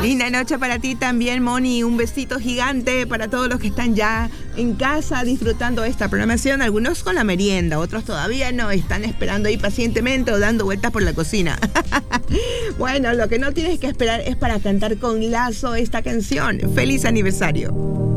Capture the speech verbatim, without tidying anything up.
Linda noche para ti también, Moni. Un besito gigante para todos los que están ya en casa disfrutando esta programación. Algunos con la merienda, otros todavía no, están esperando ahí pacientemente o dando vueltas por la cocina. Bueno, lo que no tienes que esperar es para cantar con Lazo esta canción. ¡Feliz aniversario!